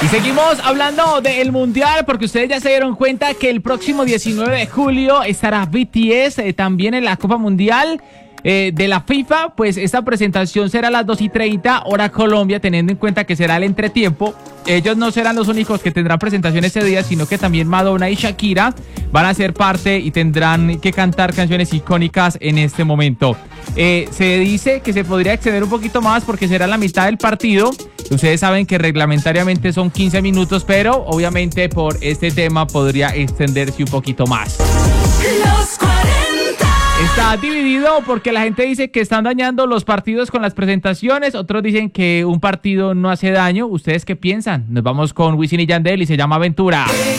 seguimos hablando del Mundial porque ustedes ya se dieron cuenta que el próximo 19 de julio estará BTS también en la Copa Mundial de la FIFA. Pues esta presentación será a las 2:30 hora Colombia, teniendo en cuenta que será el entretiempo. Ellos no serán los únicos que tendrán presentación ese día, sino que también Madonna y Shakira van a ser parte y tendrán que cantar canciones icónicas en este momento. Se dice que se podría extender un poquito más porque será la mitad del partido. Ustedes saben que reglamentariamente son 15 minutos, pero obviamente por este tema podría extenderse un poquito más. Los 40. Está dividido porque la gente dice que están dañando los partidos con las presentaciones, otros dicen que un partido no hace daño. ¿Ustedes qué piensan? Nos vamos con Wisin y Yandel y se llama Aventura.